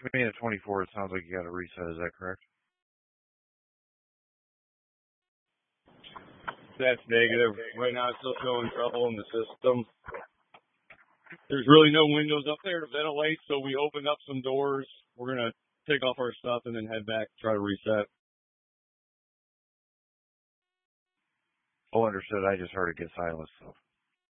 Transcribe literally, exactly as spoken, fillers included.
mean, at twenty-four, it sounds like you got to reset. Is that correct? That's negative. Right now, it's still showing trouble in the system. There's really no windows up there to ventilate, so we opened up some doors. We're going to take off our stuff and then head back, try to reset. Oh, understood. I just heard it get silenced. So.